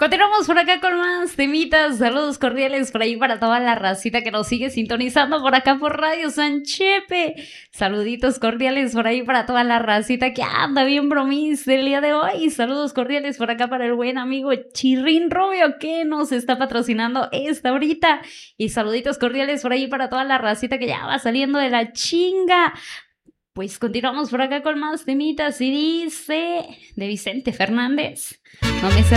Continuamos por acá con más temitas. Saludos cordiales por ahí para toda la racita que nos sigue sintonizando por acá por Radio San Chepe. Saluditos cordiales por ahí para toda la racita que anda bien bromis el día de hoy. Saludos cordiales por acá para el buen amigo Chirrín Rubio que nos está patrocinando esta horita. Y saluditos cordiales por ahí para toda la racita que ya va saliendo de la chinga. Pues continuamos por acá con más temitas y dice de Vicente Fernández. No me